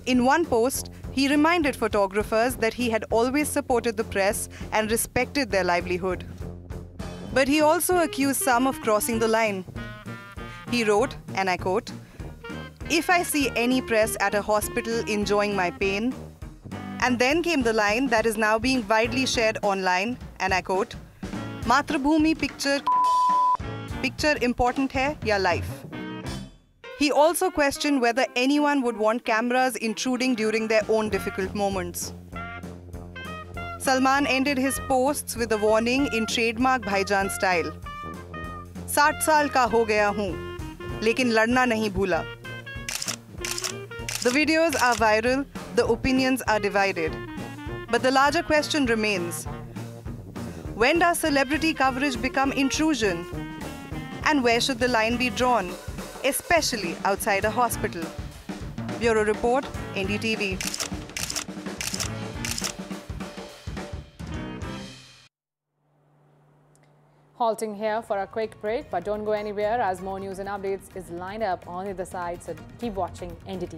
In one post, he reminded photographers that he had always supported the press and respected their livelihood. But he also accused some of crossing the line. He wrote, and I quote, "If I see any press at a hospital enjoying my pain," and then came the line that is now being widely shared online, and I quote, "Matrabhumi picture important hai ya life?" He also questioned whether anyone would want cameras intruding during their own difficult moments. Salman ended his posts with a warning in trademark Bhaijan style. 60 साल का हो गया हूँ, लेकिन लड़ना नहीं भूला. The videos are viral, the opinions are divided. But the larger question remains, when does celebrity coverage become intrusion? And where should the line be drawn, especially outside a hospital? Bureau Report, NDTV. Halting here for a quick break, but don't go anywhere as more news and updates is lined up on the other side, so keep watching NDTV.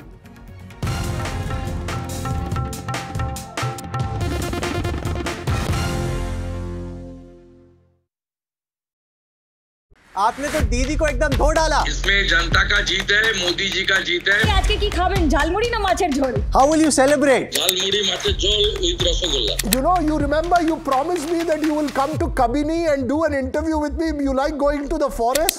आपने तो दीदी को एकदम धो डाला. इसमें जनता का जीत है, मोदी जी का जीत है. आज के की खाबेन झालमुड़ी ना माछेर झोल. How will you celebrate? Jhalmuri माछेर झोल with rasgulla. You know, you remember you promised me that you will come to Kabini and do an interview with me. You like going to the forest?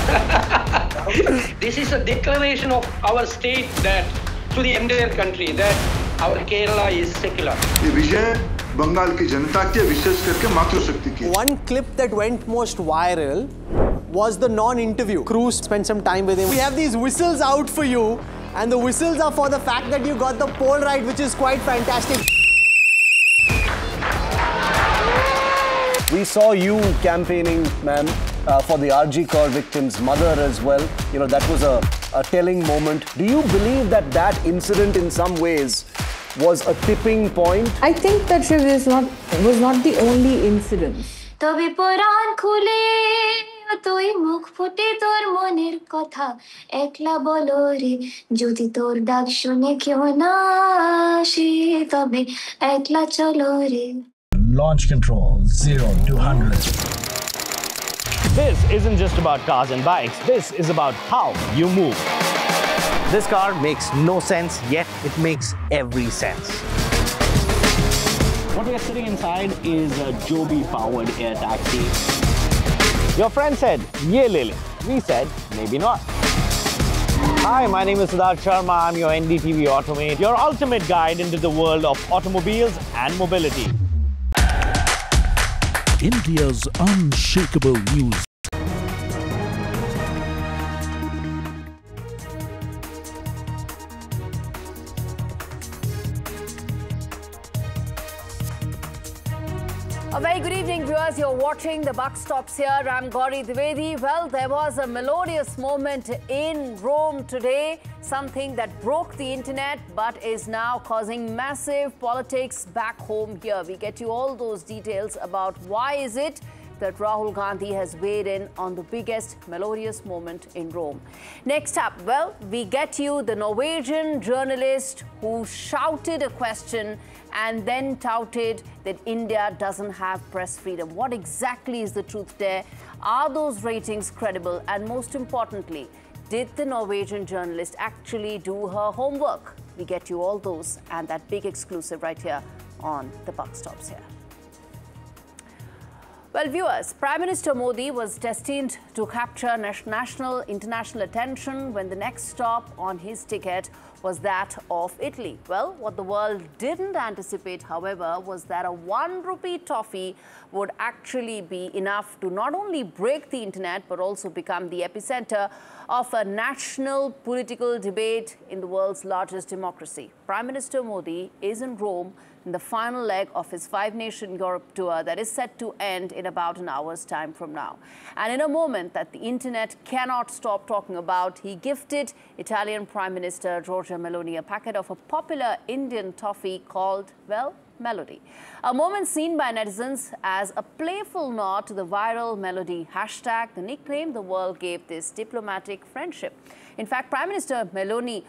This is a declaration of our state that to the entire country that our Kerala is secular. ये विजय बंगाल की जनता के विशेष करके मातृशक्ति की. One clip that went most viral was the non-interview. Cruz spent some time with him. We have these whistles out for you, and the whistles are for the fact that you got the poll right, which is quite fantastic. We saw you campaigning, ma'am, for the RG Kaur victim's mother as well. You know, that was a telling moment. Do you believe that that incident in some ways was a tipping point? I think that was not the only incident. তবে পরাণ খুলে তুই মুখ ফুটে তোর মনের কথা একলা বলো রে যদি তোর ডাক শুনে কেউ না আসে তবে একলা চলো রে. Launch control 0 to 100. This isn't just about cars and bikes. This is about how you move. This car makes no sense, yet it makes every sense. What we are sitting inside is a Joby-powered air taxi. Your friend said, "Ye le le." We said, maybe not. Hi, my name is Siddharth Sharma. I'm your NDTV Automate, your ultimate guide into the world of automobiles and mobility. India's unshakable news. A very good evening, viewers. You're watching The Buck Stops Here. I'm Gauri Dwivedi. Well, there was a melodious moment in Rome today, something that broke the internet but is now causing massive politics back home here. We get you all those details about why is it that Rahul Gandhi has weighed in on the biggest melodious moment in Rome. Next up, well, we get you the Norwegian journalist who shouted a question and then touted that India doesn't have press freedom. What exactly is the truth there? Are those ratings credible? And most importantly, did the Norwegian journalist actually do her homework? We get you all those and that big exclusive right here on The Buck Stops Here. Well, viewers, Prime Minister Modi was destined to capture national, international attention when the next stop on his ticket was that of Italy. Well, what the world didn't anticipate, however, was that a 1 rupee toffee would actually be enough to not only break the internet, but also become the epicenter of a national political debate in the world's largest democracy. Prime Minister Modi is in Rome in the final leg of his 5-nation Europe tour that is set to end in about an hour's time from now. And in a moment that the internet cannot stop talking about, he gifted Italian Prime Minister Giorgia Meloni a packet of a popular Indian toffee called, well, Melody. A moment seen by netizens as a playful nod to the viral Melody hashtag, the nickname the world gave this diplomatic friendship. In fact, Prime Minister Meloni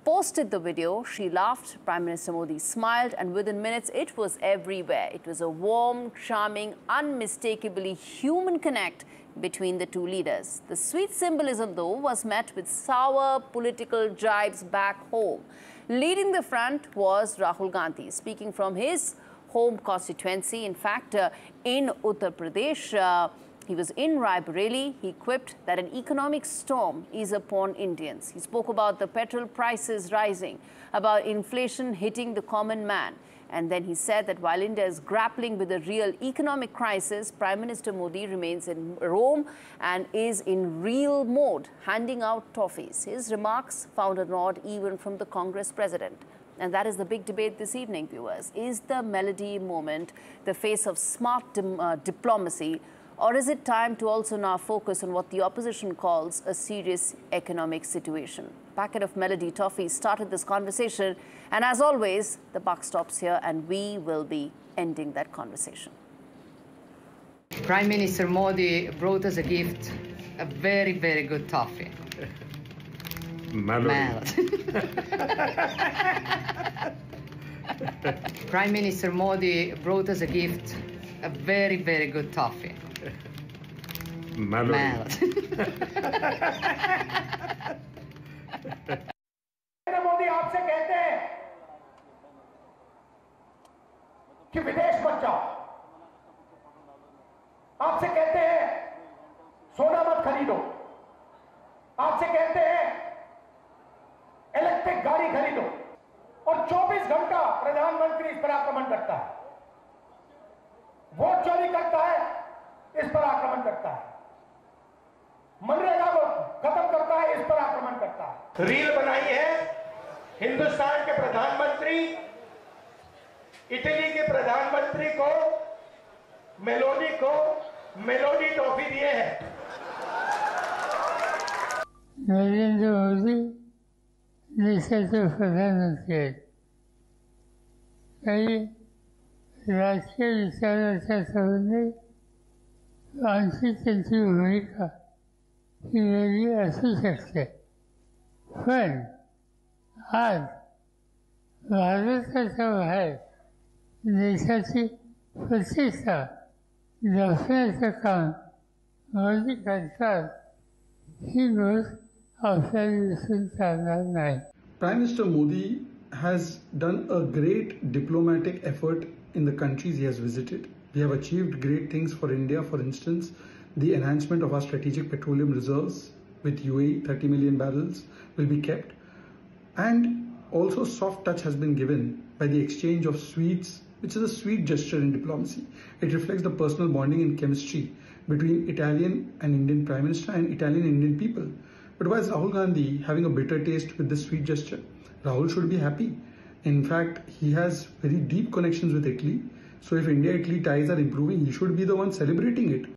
posted the video, she laughed, Prime Minister Modi smiled, and within minutes it was everywhere. It was a warm, charming, unmistakably human connect between the two leaders. The sweet symbolism, though, was met with sour political jibes back home. Leading the front was Rahul Gandhi, speaking from his home constituency. In fact, in Uttar Pradesh, he was in Raebareli. He quipped that an economic storm is upon Indians. He spoke about the petrol prices rising, about inflation hitting the common man. And then he said that while India is grappling with a real economic crisis, Prime Minister Modi remains in Rome and is in real mode, handing out toffees. His remarks found a nod even from the Congress president. And that is the big debate this evening, viewers. Is the Melody moment the face of smart diplomacy, or is it time to also now focus on what the opposition calls a serious economic situation? Packet of Melody toffees started this conversation. And as always, the buck stops here and we will be ending that conversation. Prime Minister Modi brought us a gift, a very, very good toffee. Melody. Prime Minister Modi brought us a gift, a very, very good toffee. Melody. Modi आपसे कहते हैं कि विदेश मत जाओ, आपसे कहते हैं सोना मत खरीदो, आपसे कहते हैं इलेक्ट्रिक गाड़ी खरीदो, और 24 घंटा प्रधानमंत्री इस पर आक्रमण करता है, वोट चोरी करता है, इस पर आक्रमण करता है, मनरेगा को खत्म करता है, इस पर आक्रमण करता है। रील बनाई है हिंदुस्तान के प्रधानमंत्री, इटली के प्रधानमंत्री को मेलोडी टॉफी दिए हैं। नरेंद्र मोदी देशाचे प्रधानमंत्री आहेत, काही राजकीय विचाराच्या संबंधी आमची त्यांची भूमिका ही वेगळी असू शकते, पण आज भारताच्या बाहेर देशाची प्रतिष्ठा जपण्याचं काम मोदी करतात ही गोष्ट आपल्याला दिसून चालणार नाही. Prime Minister Modi has done a great diplomatic effort in the countries he has visited. We have achieved great things for India. For instance, the enhancement of our strategic petroleum reserves with UAE, 30 million barrels will be kept. And also soft touch has been given by the exchange of sweets, which is a sweet gesture in diplomacy. It reflects the personal bonding and chemistry between Italian and Indian Prime Minister and Italian and Indian people. But why is Rahul Gandhi having a bitter taste with this sweet gesture? Rahul should be happy. In fact, he has very deep connections with Italy. So if India-Italy ties are improving, he should be the one celebrating it.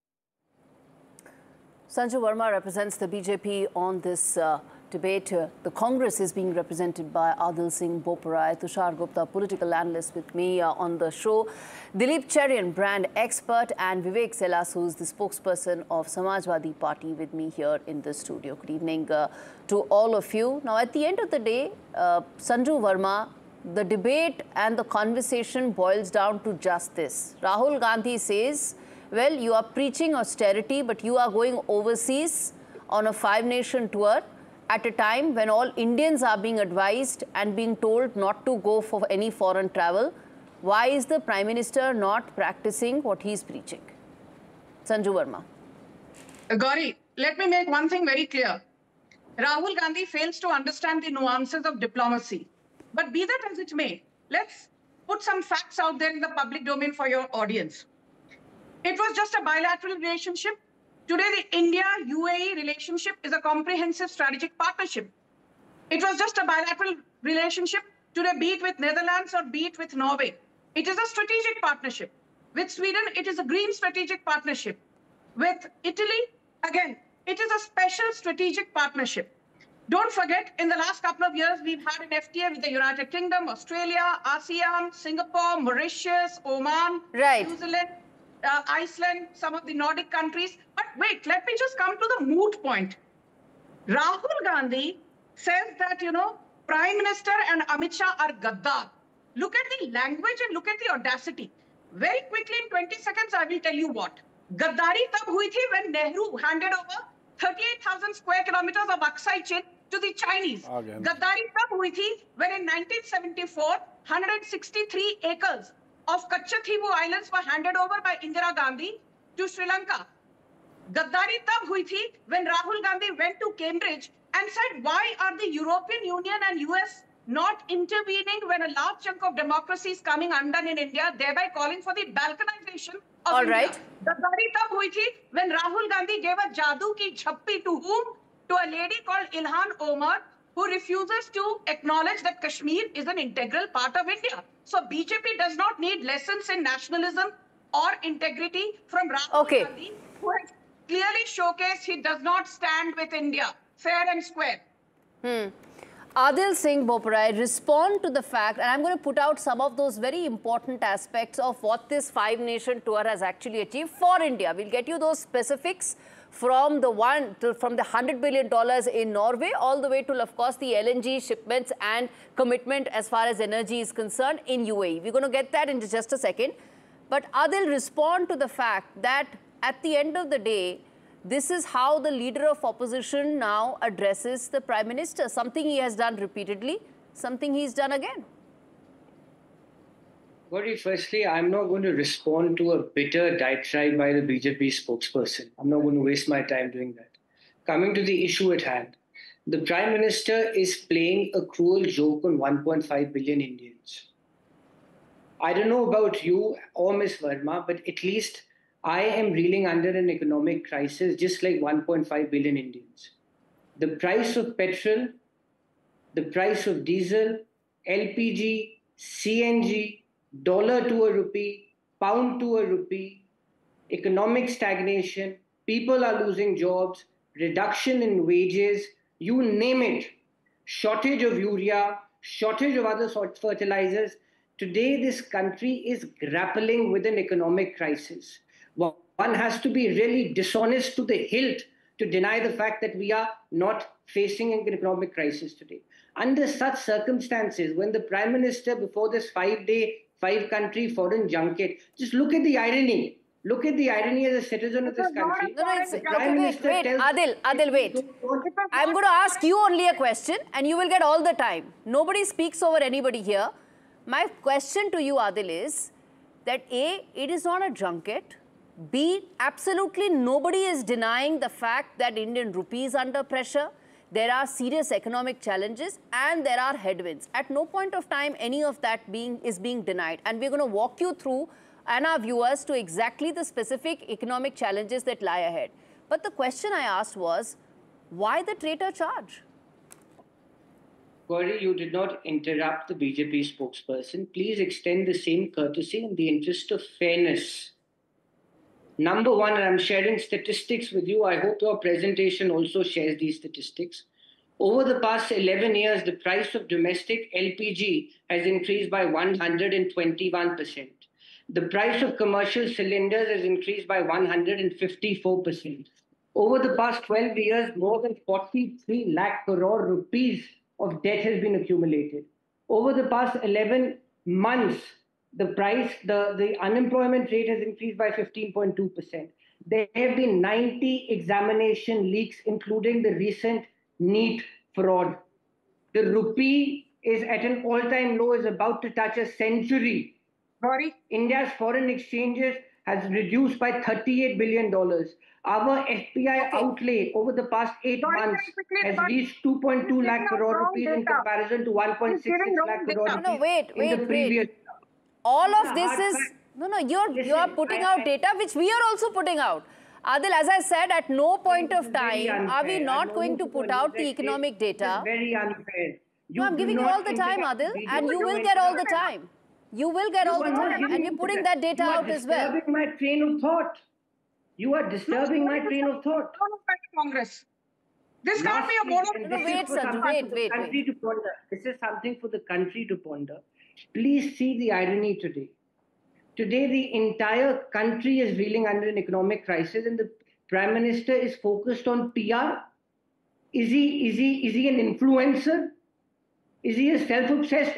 Sanju Verma represents the BJP on this debate. The Congress is being represented by Adil Singh Boparai, Tushar Gupta, political analyst with me on the show, Dilip Cherian, brand expert, and Vivek Selas, who is the spokesperson of Samajwadi Party, with me here in the studio. Good evening to all of you. Now, at the end of the day, Sanju Verma, the debate and the conversation boils down to just this. Rahul Gandhi says, well, you are preaching austerity, but you are going overseas on a 5-nation tour at a time when all Indians are being advised and being told not to go for any foreign travel. Why is the Prime Minister not practicing what he is preaching? Sanju Verma. Gauri, let me make one thing very clear. Rahul Gandhi fails to understand the nuances of diplomacy. But be that as it may, let's put some facts out there in the public domain for your audience. It was just a bilateral relationship. Today, the India-UAE relationship is a comprehensive strategic partnership. It was just a bilateral relationship. Today, be it with Netherlands or be it with Norway, it is a strategic partnership. With Sweden, it is a green strategic partnership. With Italy, again, it is a special strategic partnership. Don't forget, in the last couple of years, we've had an FTA with the United Kingdom, Australia, ASEAN, Singapore, Mauritius, Oman, New Zealand, Iceland, some of the Nordic countries. But wait, let me just come to the moot point. Rahul Gandhi says that, Prime Minister and Amit Shah are Gaddar. Look at the language and look at the audacity. Very quickly, in 20 seconds, I will tell you what. Gaddari tab hui thi when Nehru handed over 38,000 square kilometers of Aksai Chin to the Chinese. Gaddari tab hui thi when in 1974, 163 acres of Kachchatibu Islands were handed over by Indira Gandhi to Sri Lanka. Gaddari tab hui thi when Rahul Gandhi went to Cambridge and said, why are the European Union and US not intervening when a large chunk of democracy is coming undone in India, thereby calling for the balkanization of India. Gaddari tab hui thi when Rahul Gandhi gave a jadoo ki jhappi to whom? To a lady called Ilhan Omar, who refuses to acknowledge that Kashmir is an integral part of India. So BJP does not need lessons in nationalism or integrity from Rahul Gandhi, who has clearly showcased he does not stand with India, fair and square. Adil Singh Boparai, respond to the fact, and I'm going to put out some of those very important aspects of what this five-nation tour has actually achieved for India. We'll get you those specifics from the $100 billion in Norway all the way to, of course, the LNG shipments and commitment as far as energy is concerned in UAE. We're going to get that in just a second. But Adil, respond to the fact that at the end of the day, this is how the leader of opposition now addresses the Prime Minister, something he has done repeatedly, something he's done again. Gauri, firstly, I'm not going to respond to a bitter diatribe by the BJP spokesperson. I'm not going to waste my time doing that. Coming to the issue at hand, the Prime Minister is playing a cruel joke on 1.5 billion Indians. I don't know about you or Ms. Verma, but at least I am reeling under an economic crisis just like 1.5 billion Indians. The price of petrol, the price of diesel, LPG, CNG, dollar to a rupee, pound to a rupee, economic stagnation, people are losing jobs, reduction in wages, you name it, shortage of urea, shortage of other fertilizers. Today, this country is grappling with an economic crisis. One has to be really dishonest to the hilt to deny the fact that we are not facing an economic crisis today. Under such circumstances, when the Prime Minister, before this 5-day, 5-country foreign junket, just look at the irony. Look at the irony as a citizen of this country. Wait, Adil, wait. I'm going to ask you only a question and you will get all the time. Nobody speaks over anybody here. My question to you, Adil, is that A, it is not a junket. B, absolutely nobody is denying the fact that Indian rupee is under pressure. There are serious economic challenges and there are headwinds. At no point of time any of that is being denied. And we're going to walk you through and our viewers to exactly the specific economic challenges that lie ahead. But the question I asked was, why the traitor charge? Gauri, you did not interrupt the BJP spokesperson. Please extend the same courtesy in the interest of fairness. Number one, and I'm sharing statistics with you. I hope your presentation also shares these statistics. Over the past 11 years, the price of domestic LPG has increased by 121%. The price of commercial cylinders has increased by 154%. Over the past 12 years, more than 43 lakh crore rupees of debt has been accumulated. Over the past 11 months, the unemployment rate has increased by 15.2%. There have been 90 examination leaks, including the recent NEET fraud. The rupee is at an all-time low, is about to touch a century. India's foreign exchanges has reduced by $38 billion. Our FPI outlay over the past 8 months has reached 2.2 lakh crore rupees in comparison to 1.66 lakh crore rupees in the previous. All of this is, you're putting out data which we are also putting out. Adil, as I said, at no point of time are we not going to put out the economic data. Very unfair. No, I'm giving you all the time, Adil, and you will get all the time. You will get all the time, and you're putting that data out as well. You are disturbing my train of thought. You are disturbing my train of thought. Congress. This can't be a mono. No, wait, sir. Wait. This is something for the country to ponder. Please see the irony today. Today, the entire country is reeling under an economic crisis, and the Prime Minister is focused on PR. Is he an influencer? Is he a self-obsessed